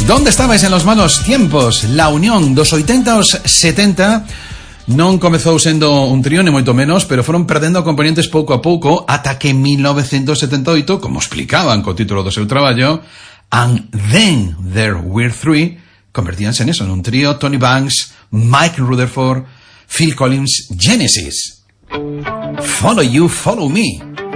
Donde estabais en los malos tiempos? La unión dos 80 aos 70 non comezou sendo un trío, ni moito menos, pero foron perdendo componentes pouco a pouco ata que en 1978, como explicaban co título do seu traballo, And Then There Were Three, convertíanse en eso, en un trío: Tony Banks, Mike Rutherford, Phil Collins, Genesis. Follow You, Follow Me.